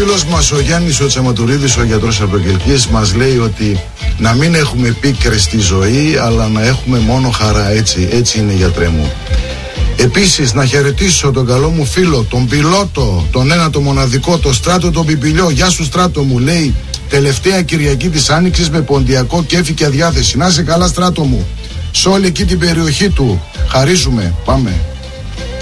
φίλος μας ο Γιάννης ο Τσαματουρίδης, ο γιατρός από το Κελκύες, μας λέει ότι να μην έχουμε πίκρες στη ζωή, αλλά να έχουμε μόνο χαρά. Έτσι είναι, γιατρέ μου. Επίσης να χαιρετήσω τον καλό μου φίλο, τον πιλότο, τον ένα το μοναδικό, τον Στράτο τον Πιπηλιό. Γεια σου Στράτο μου, λέει, τελευταία Κυριακή της Άνοιξης με ποντιακό κέφι και αδιάθεση. Να είσαι καλά Στράτο μου. Σε όλη εκεί την περιοχή του χαρίζουμε. Πάμε.